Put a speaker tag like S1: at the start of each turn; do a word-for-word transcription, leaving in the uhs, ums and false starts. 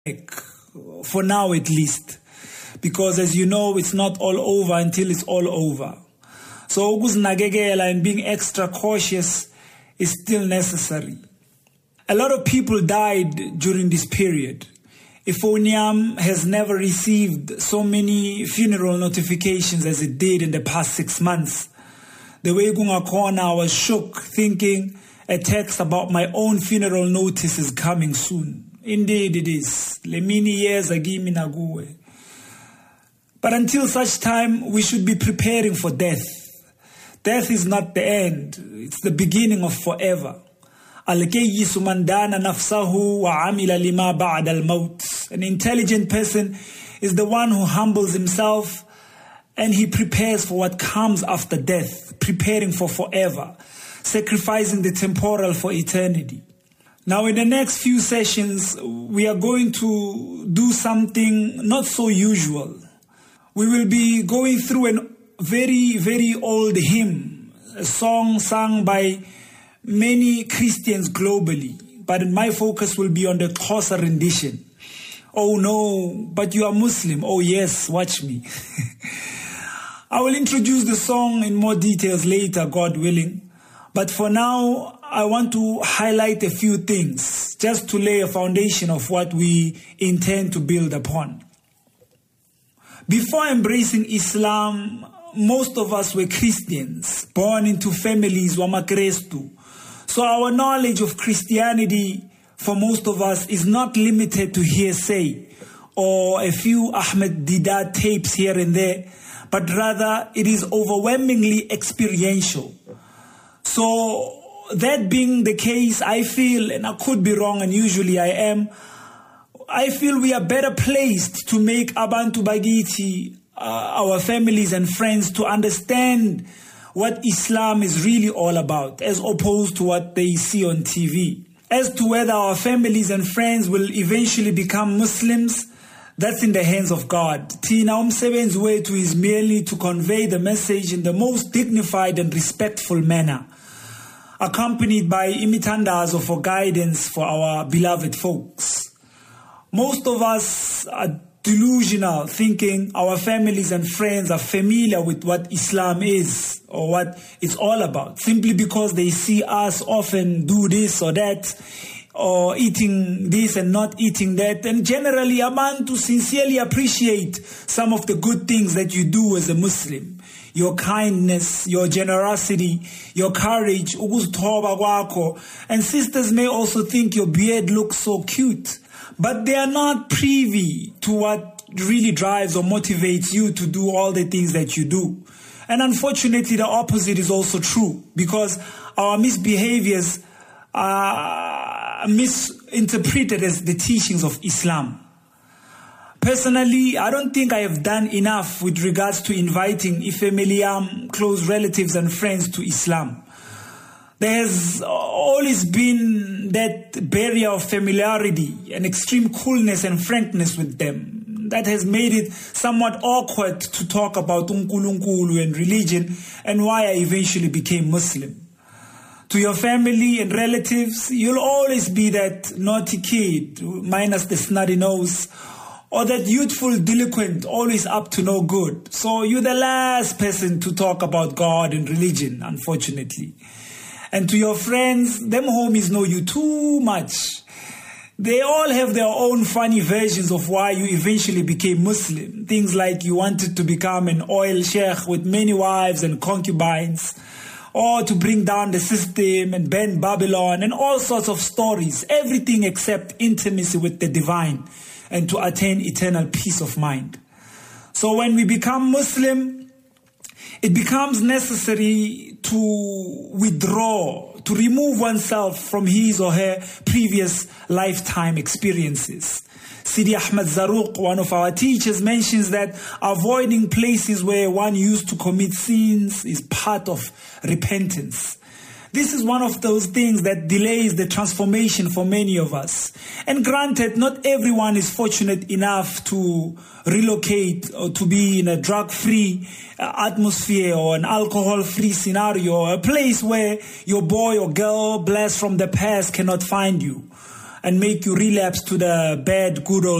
S1: for now at least, because as you know, it's not all over until it's all over. So ukuzinakekela and being extra cautious is still necessary. A lot of people died during this period. Euphonium has never received so many funeral notifications as it did in the past six months. The way kungakhona, I was shook, thinking a text about my own funeral notice is coming soon. Indeed it is. Lemini years agimi naguwe. But until such time, we should be preparing for death. Death is not the end. It's the beginning of forever. Al-kayyisu man dana nafsahu wa amila lima ba'da al-maut. An intelligent person is the one who humbles himself and he prepares for what comes after death, preparing for forever, sacrificing the temporal for eternity. Now, in the next few sessions, we are going to do something not so usual. We will be going through a very, very old hymn, a song sung by many Christians globally, but my focus will be on the Xhosa rendition. Oh no, but you are Muslim. Oh yes, watch me. I will introduce the song in more details later, God willing. But for now, I want to highlight a few things, just to lay a foundation of what we intend to build upon. Before embracing Islam, most of us were Christians, born into families wamakrestu. So our knowledge of Christianity, for most of us, is not limited to hearsay or a few Ahmed Didat tapes here and there, but rather it is overwhelmingly experiential. So that being the case, I feel, and I could be wrong, and usually I am, I feel we are better placed to make Abantu Bagiti, uh, our families and friends, to understand what Islam is really all about, as opposed to what they see on T V. As to whether our families and friends will eventually become Muslims, that's in the hands of God. Tina umsebenzi wethu is merely to convey the message in the most dignified and respectful manner, accompanied by imitandazo for guidance for our beloved folks. Most of us are delusional, thinking our families and friends are familiar with what Islam is or what it's all about, simply because they see us often do this or that, or eating this and not eating that. And generally, a man to sincerely appreciate some of the good things that you do as a Muslim. Your kindness, your generosity, your courage, ukuzithoba kwakho. And sisters may also think your beard looks so cute, but they are not privy to what really drives or motivates you to do all the things that you do. And unfortunately, the opposite is also true, because our misbehaviors are misinterpreted as the teachings of Islam. Personally, I don't think I have done enough with regards to inviting ifemeliam, close relatives and friends to Islam. There has always been that barrier of familiarity and extreme coolness and frankness with them that has made it somewhat awkward to talk about unkulunkulu and religion and why I eventually became Muslim. To your family and relatives, you'll always be that naughty kid, minus the snotty nose, or that youthful delinquent, always up to no good. So you're the last person to talk about God and religion, unfortunately. And to your friends, them homies know you too much. They all have their own funny versions of why you eventually became Muslim. Things like you wanted to become an oil sheikh with many wives and concubines, or to bring down the system and bend Babylon, and all sorts of stories, everything except intimacy with the divine and to attain eternal peace of mind. So when we become Muslim, it becomes necessary to withdraw, to remove oneself from his or her previous lifetime experiences. Sidi Ahmed Zaruq, one of our teachers, mentions that avoiding places where one used to commit sins is part of repentance. This is one of those things that delays the transformation for many of us. And granted, not everyone is fortunate enough to relocate or to be in a drug-free atmosphere or an alcohol-free scenario, or a place where your boy or girl blessed from the past cannot find you. and make you relapse to the bad, good old